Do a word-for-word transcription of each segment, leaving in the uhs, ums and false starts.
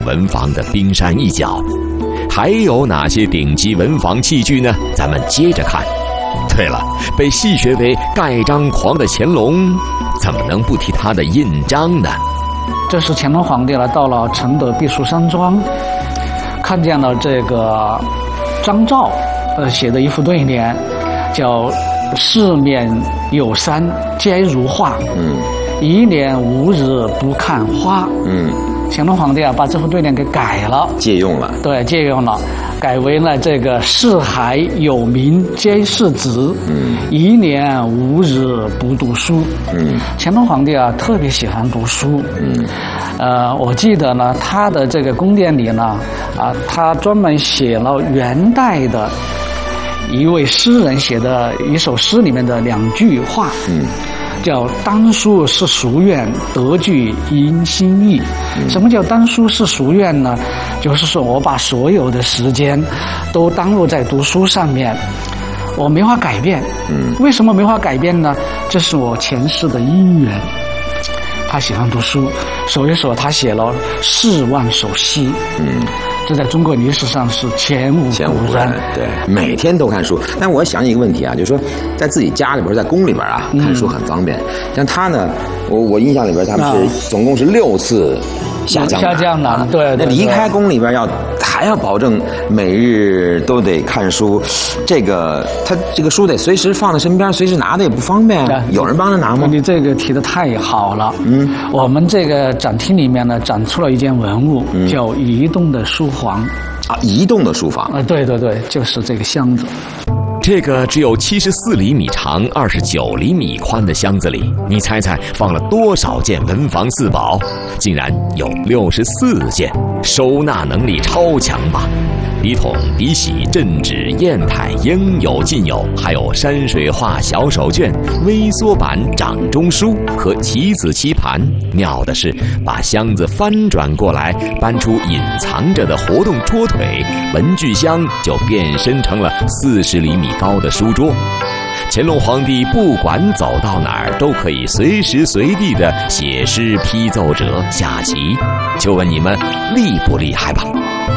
文房的冰山一角。还有哪些顶级文房器具呢？咱们接着看。对了，被戏谑为盖章狂的乾隆，怎么能不提他的印章呢？ 这是乾隆皇帝了，到了承德避暑山庄，看见了这个张照呃写的一副对联，叫“四面有山皆如画，嗯，一年无日不看花”。嗯，乾隆皇帝啊，把这副对联给改了， 借用了。对， 借用了，改为了这个“四海有名皆是子，嗯，一年无日不读书”。嗯，乾隆皇帝啊，特别喜欢读书。嗯，呃，我记得呢，他的这个宫殿里呢，啊，他专门写了元代的一位诗人写的一首诗里面的两句话。嗯。叫当书是夙愿，得具因心意。什么叫当书是夙愿呢？就是说我把所有的时间都耽误在读书上面，我没法改变。嗯，为什么没法改变呢？这是我前世的因缘。他喜欢读书，所以说他写了四万首诗。嗯。这在中国历史上是前无古人， 对，每天都看书。但我想起一个问题啊，就是说，在自己家里边，在宫里边啊，看书很方便。像他呢，我我印象里边，他们是总共是六次下江下江南，对。 那离开宫里边要还要保证每日都得看书，这个他这个书得随时放在身边，随时拿的也不方便。有人帮他拿吗？ 你这个提的太好了。嗯，我们这个展厅里面呢，展出了一件文物，嗯、叫移动的书房。 啊，移动的书房啊，对对对，就是这个箱子。 这个只有七十四厘米长、二十九厘米宽的箱子里，你猜猜放了多少件文房四宝？竟然有六十四件，收纳能力超强吧？笔筒、笔洗、镇纸、砚台应有尽有，还有山水画小手绢、微缩版掌中书和棋子棋盘。妙的是，把箱子翻转过来，搬出隐藏着的活动桌腿，文具箱就变身成了四十厘米高的书桌。乾隆皇帝不管走到哪儿，都可以随时随地的写诗、批奏折、下棋。就问你们厉不厉害吧？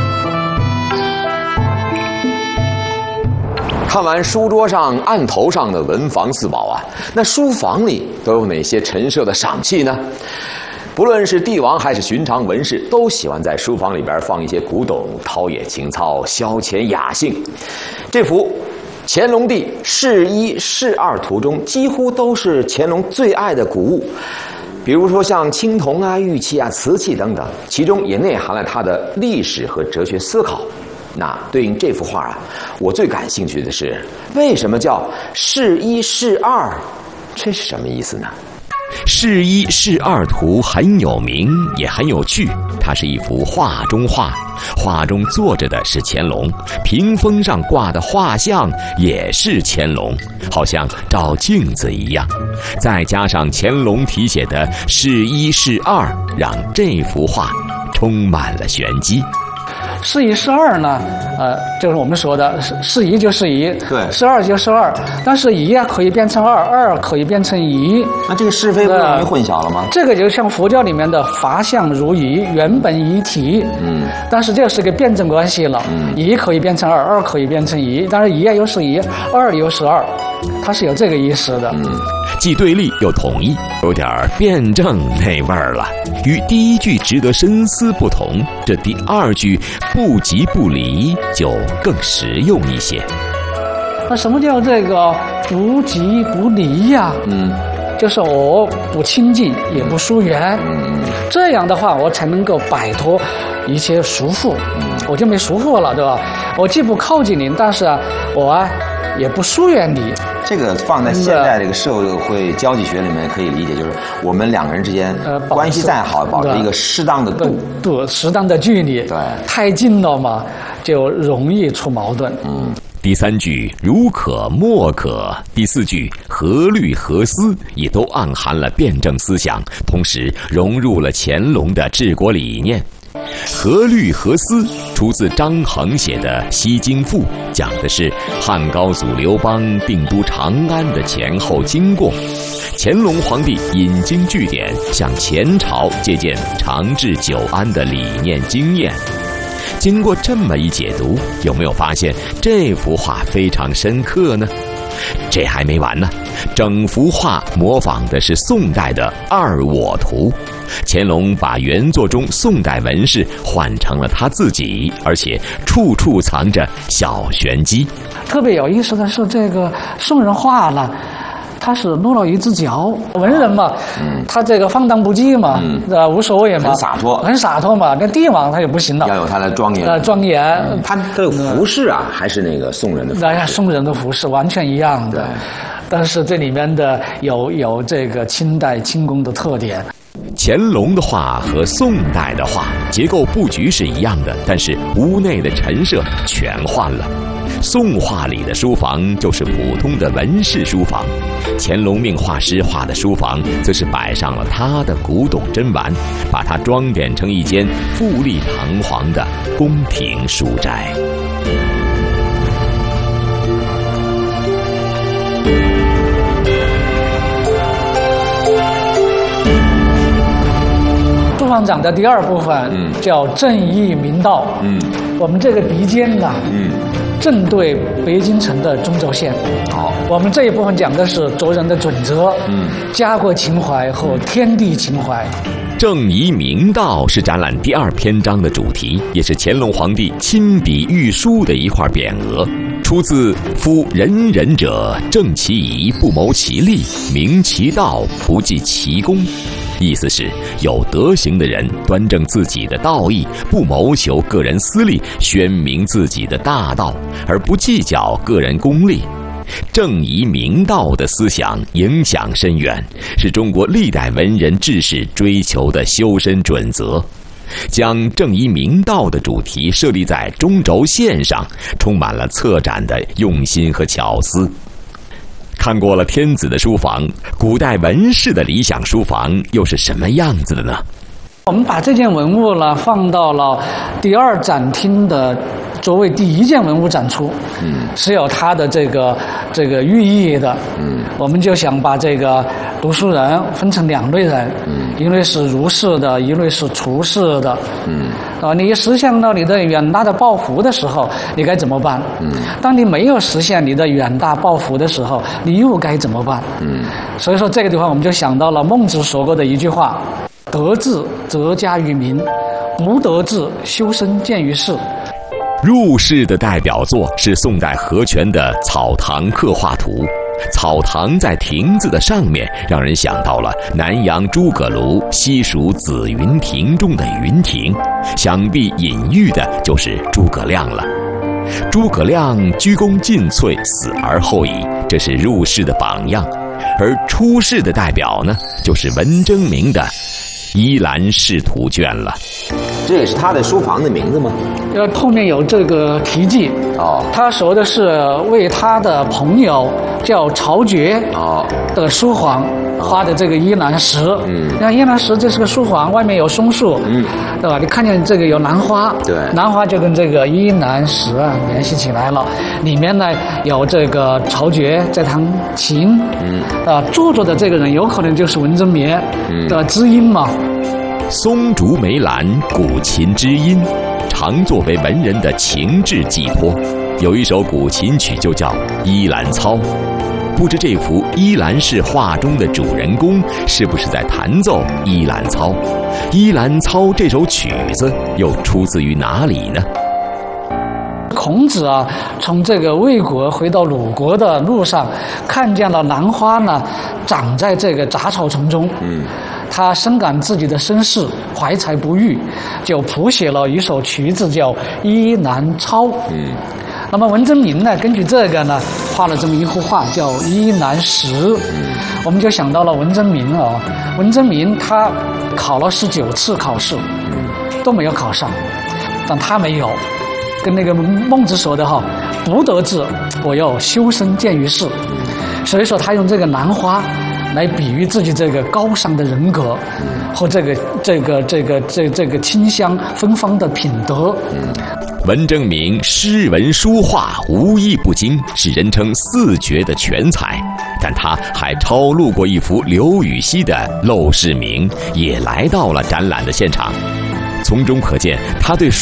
看完书桌上、案头上的文房四宝啊，那书房里都有哪些陈设的赏器呢？不论是帝王还是寻常文士，都喜欢在书房里边放一些古董，陶冶情操，消遣雅兴。这幅乾隆帝谥一谥二图中，几乎都是乾隆最爱的古物，比如说像青铜啊、玉器啊、瓷器等等，其中也内含了他的历史和哲学思考。那对应这幅画啊，我最感兴趣的是，为什么叫谥一谥二？这是什么意思呢？谥一谥二图很有名，也很有趣。它是一幅画中画，画中坐着的是乾隆，屏风上挂的画像也是乾隆，好像照镜子一样。再加上乾隆题写的谥一谥二，让这幅画充满了玄机。 谥一谥二呢，呃，就是我们说的谥一就是一， 对， 谥二就是二，但是一啊可以变成二，二可以变成一， 那这个是非不容易混淆了吗？ 这个就像佛教里面的法相如一，原本一体，嗯，但是这是个辩证关系了，嗯，一可以变成二，二可以变成一，但是一啊又是一，二又是二，它是有这个意思的，嗯。 既对立又统一，有点辩证那味儿了。与第一句值得深思不同，这第二句不即不离就更实用一些。 那什么叫这个不即不离呀？嗯，就是我不亲近也不疏远，嗯，这样的话我才能够摆脱一些束缚，嗯，我就没束缚了，对吧？我既不靠近你，但是啊，我啊也不疏远你。 这个放在现在这个社会交际学里面可以理解，就是我们两个人之间关系再好，保持一个适当的度， 度适当的距离。 对， 太近了嘛，就容易出矛盾。 嗯。第三句如可莫可，第四句何虑何思，也都暗含了辩证思想，同时融入了乾隆的治国理念。何虑何思出自张衡写的《西京赋》，讲的是汉高祖刘邦定都长安的前后经过。 乾隆皇帝引经据典，向前朝借鉴长治久安的理念经验。经过这么一解读，有没有发现这幅画非常深刻呢？这还没完呢，整幅画模仿的是宋代的二我图。乾隆把原作中宋代纹饰换成了他自己，而且处处藏着小玄机。 特别有意思的是，这个宋人画了。他是落了一只脚，文人嘛，嗯、他这个放荡不羁嘛，嗯、呃，无所谓嘛， 很洒脱， 很洒脱嘛。那帝王他也不行了， 要有他的庄严， 呃，庄严。 嗯、他的服饰啊，嗯、还是那个宋人的服饰， 那宋人的服饰完全一样的，但是这里面的有有这个清代清宫的特点。 乾隆的画和宋代的画结构布局是一样的，但是屋内的陈设全换了。宋画里的书房就是普通的文士书房，乾隆命画师画的书房则是摆上了他的古董珍玩，把它装点成一间富丽堂皇的宫廷书斋。 书房讲的第二部分，嗯、叫正义明道。嗯，我们这个鼻尖呢，嗯。正对北京城的中轴线。好，我们这一部分讲的是做人的准则，嗯，家国情怀和天地情怀。 正义明道是展览第二篇章的主题，也是乾隆皇帝亲笔御书的一块匾额，出自“夫仁人者，正其仪，不谋其利，明其道，不计其功”。意思是有德行的人端正自己的道义，不谋求个人私利，宣明自己的大道，而不计较个人功利。正义明道的思想影响深远，是中国历代文人志士追求的修身准则。将正义明道的主题设立在中轴线上，充满了策展的用心和巧思。看过了天子的书房，古代文士的理想书房又是什么样子的呢？ 我们把这件文物呢放到了第二展厅的作为第一件文物展出，嗯，是有它的这个这个寓意的，嗯，我们就想把这个读书人分成两类人，嗯，一类是儒士的，一类是处士的，嗯，啊，你实现了你的远大的抱负的时候，你该怎么办？嗯，当你没有实现你的远大抱负的时候，你又该怎么办？嗯，所以说这个地方我们就想到了孟子说过的一句话：得志则家于民，不得志修身见于世。 入世的代表作是宋代何权的《草堂刻画图》，草堂在亭子的上面，让人想到了南阳诸葛庐西蜀紫云亭中的云亭，想必隐喻的就是诸葛亮了。诸葛亮鞠躬尽瘁，死而后已，这是入世的榜样。而出世的代表呢，就是文征明的《依兰仕途卷》了。 这也是他的书房的名字吗？ 呃，后面有这个题记哦。他说的是为他的朋友叫曹觉哦的书房画的这个依兰石。嗯，那依兰石这是个书房，外面有松树，嗯，对吧？你看见这个有兰花，对，兰花就跟这个依兰石啊联系起来了。里面呢有这个曹觉在弹琴，嗯，啊，坐着的这个人有可能就是文征明的知音嘛。 松竹梅兰，古琴知音，常作为文人的情志寄托。有一首古琴曲就叫《依兰操》，不知这幅依兰氏画中的主人公是不是在弹奏《依兰操》？《依兰操》这首曲子又出自于哪里呢？ 孔子啊，从这个魏国回到鲁国的路上，看见了兰花呢，长在这个杂草丛中。嗯，他深感自己的身世，怀才不遇，就谱写了一首曲子，叫《依兰操》。嗯，那么文征明呢，根据这个呢，画了这么一幅画，叫《依兰石》。嗯，我们就想到了文征明啊，文征明他考了十九次考试，嗯，都没有考上，但他没有。跟那个孟子说的哈，不得志，我要修身见于世。所以说他用这个兰花来比喻自己这个高尚的人格和这个这个这个这这个清香芬芳的品德。 文征明诗文书画无一不精，是人称四绝的全才。 但他还抄录过一幅刘禹锡的《陋室铭》，也来到了展览的现场。从中可见他对书